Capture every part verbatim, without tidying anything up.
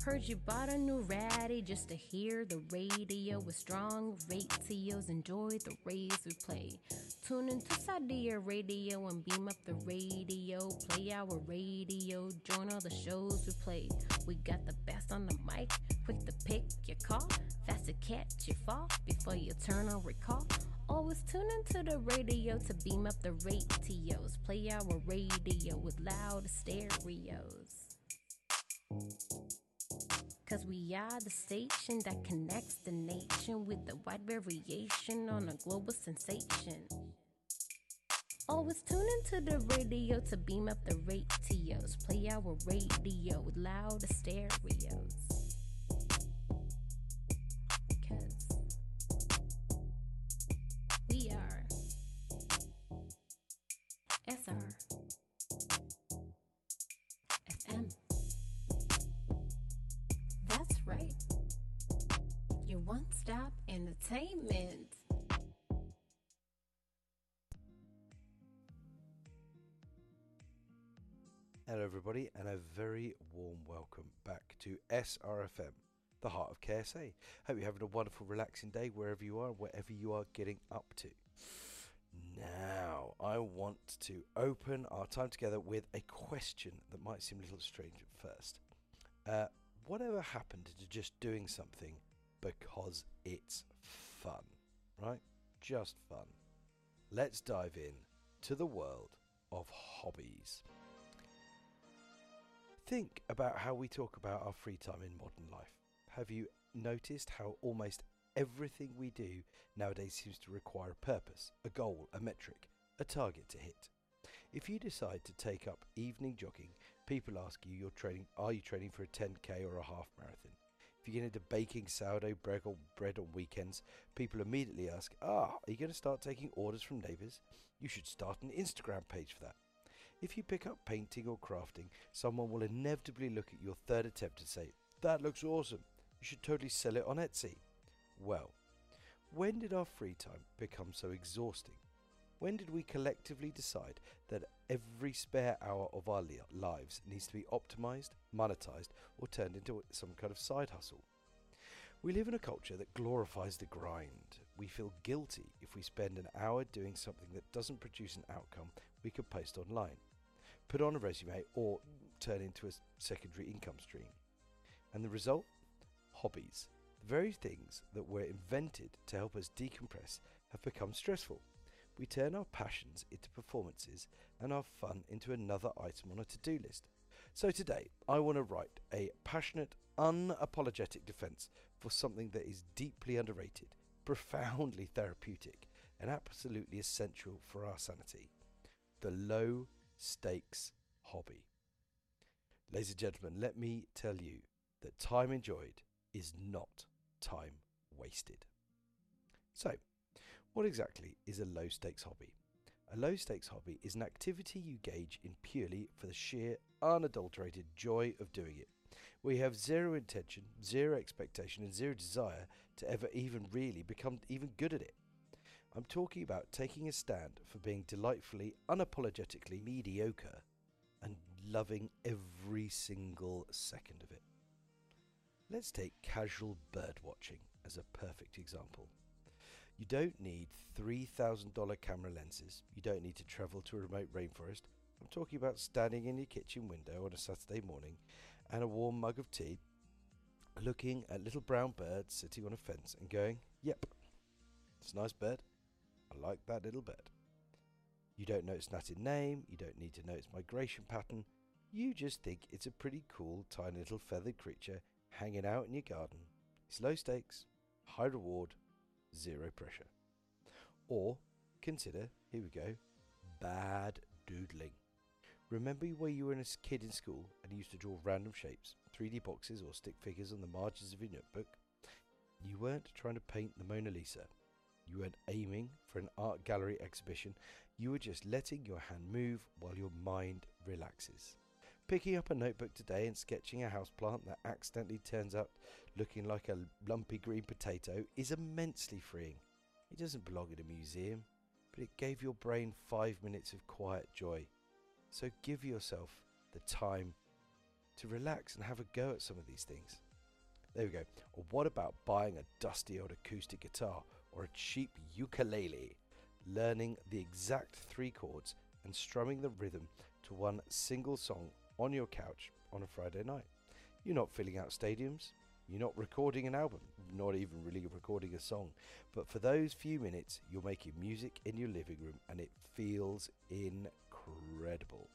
Heard you bought a new ratty just to hear the radio with strong ratios. Enjoy the rays we play. Tune into Sadia Radio and beam up the radio. Play our radio, join all the shows we play. We got the best on the mic, quick to pick your call, fast to catch your fall before you turn on recall. Always tune into the radio to beam up the ratios. Play our radio with loud stereos. Cause we are the station that connects the nation with the wide variation on a global sensation. Always tune into the radio to beam up the ratios. Play our radio with loud stereos. Cause we are S R F M. That's right. Your one-stop entertainment. Hello everybody, and a very warm welcome back to S R F M, the heart of K S A. Hope you're having a wonderful relaxing day wherever you are, whatever you are getting up to. Now, I want to open our time together with a question that might seem a little strange at first. Uh, whatever happened to just doing something because it's fun, right? Just fun. Let's dive in to the world of hobbies. Think about how we talk about our free time in modern life. Have you noticed how almost everything we do nowadays seems to require a purpose, a goal, a metric, a target to hit? If you decide to take up evening jogging, people ask you, you're training, are you training for a ten K or a half marathon? If you get into baking sourdough bread or bread on weekends, people immediately ask, ah, are you going to start taking orders from neighbours? You should start an Instagram page for that. If you pick up painting or crafting, someone will inevitably look at your third attempt and say, that looks awesome, you should totally sell it on Etsy. Well, when did our free time become so exhausting? When did we collectively decide that every spare hour of our lives needs to be optimized, monetized, or turned into some kind of side hustle? We live in a culture that glorifies the grind. We feel guilty if we spend an hour doing something that doesn't produce an outcome we could post online, put on a resume, or turn into a secondary income stream. And the result? Hobbies. The very things that were invented to help us decompress have become stressful. We turn our passions into performances and our fun into another item on a to-do list. So today, I want to write a passionate, unapologetic defense for something that is deeply underrated, profoundly therapeutic, and absolutely essential for our sanity. The low-stakes hobby. Ladies and gentlemen, let me tell you that time enjoyed is not time wasted. So, what exactly is a low-stakes hobby? A low-stakes hobby is an activity you engage in purely for the sheer, unadulterated joy of doing it. We have zero intention, zero expectation, and zero desire to ever even really become even good at it. I'm talking about taking a stand for being delightfully, unapologetically mediocre and loving every single second of it. Let's take casual bird watching as a perfect example. You don't need three thousand dollars camera lenses. You don't need to travel to a remote rainforest. I'm talking about standing in your kitchen window on a Saturday morning and a warm mug of tea, looking at little brown birds sitting on a fence and going, yep, it's a nice bird. I like that little bird. You don't know its Latin name. You don't need to know its migration pattern. You just think it's a pretty cool, tiny little feathered creature hanging out in your garden. It's low stakes, high reward, zero pressure. Or consider, here we go, bad doodling. Remember where you were a kid in school and you used to draw random shapes, three D boxes or stick figures on the margins of your notebook? You weren't trying to paint the Mona Lisa. You weren't aiming for an art gallery exhibition. You were just letting your hand move while your mind relaxes. Picking up a notebook today and sketching a houseplant that accidentally turns out looking like a lumpy green potato is immensely freeing. It doesn't belong in a museum, but it gave your brain five minutes of quiet joy. So give yourself the time to relax and have a go at some of these things. There we go. Or what about buying a dusty old acoustic guitar or a cheap ukulele, learning the exact three chords and strumming the rhythm to one single song on your couch on a Friday night? You're not filling out stadiums, you're not recording an album, not even really recording a song, but for those few minutes you're making music in your living room and it feels incredible.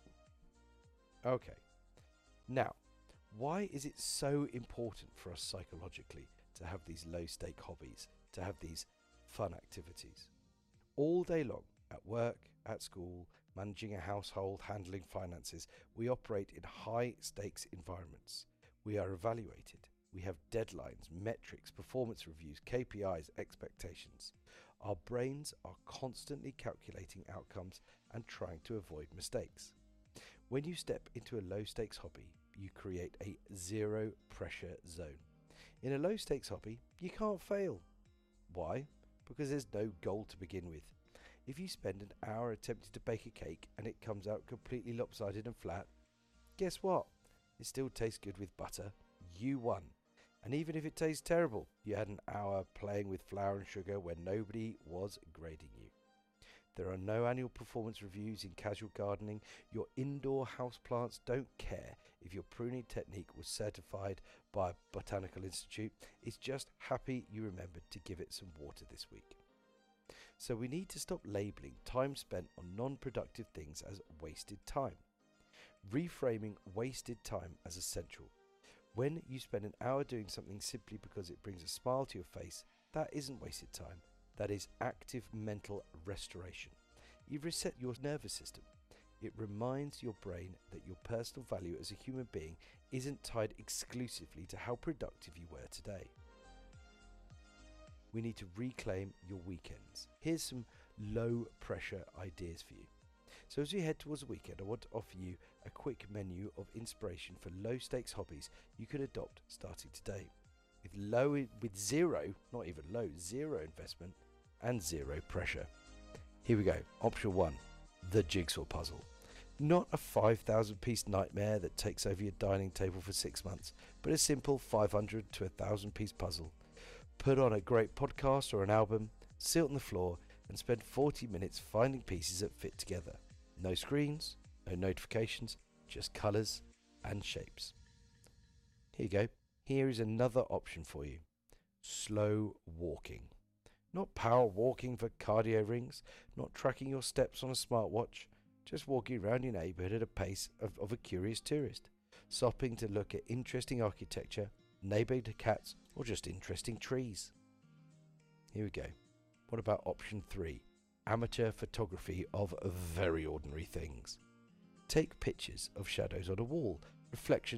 Okay, now why is it so important for us psychologically to have these low stake hobbies, to have these fun activities? All day long, at work, at school, managing a household, handling finances, we operate in high stakes environments. We are evaluated. We have deadlines, metrics, performance reviews, K P Is, expectations. Our brains are constantly calculating outcomes and trying to avoid mistakes. When you step into a low stakes hobby, you create a zero pressure zone. In a low stakes hobby, you can't fail. Why? Because there's no goal to begin with. If you spend an hour attempting to bake a cake and it comes out completely lopsided and flat, guess what? It still tastes good with butter. You won. And even if it tastes terrible, you had an hour playing with flour and sugar when nobody was grading you. There are no annual performance reviews in casual gardening. Your indoor houseplants don't care if your pruning technique was certified by a botanical institute. It's just happy you remembered to give it some water this week. So we need to stop labelling time spent on non-productive things as wasted time. Reframing wasted time as essential. When you spend an hour doing something simply because it brings a smile to your face, that isn't wasted time. That is active mental restoration. You've reset your nervous system. It reminds your brain that your personal value as a human being isn't tied exclusively to how productive you were today. We need to reclaim your weekends. Here's some low pressure ideas for you. So as we head towards the weekend, I want to offer you a quick menu of inspiration for low stakes hobbies you can adopt starting today. With low, with zero, not even low, zero investment and zero pressure. Here we go. Option one, the jigsaw puzzle. Not a five thousand piece nightmare that takes over your dining table for six months, but a simple five hundred to one thousand piece puzzle. Put on a great podcast or an album, sit on the floor and spend forty minutes finding pieces that fit together. No screens, no notifications, just colours and shapes. Here you go. Here is another option for you. Slow walking. Not power walking for cardio rings, not tracking your steps on a smartwatch, just walking around your neighbourhood at a pace of, of a curious tourist, stopping to look at interesting architecture, neighboured cats, or just interesting trees. Here we go. What about option three? Amateur photography of very ordinary things. Take pictures of shadows on a wall, reflections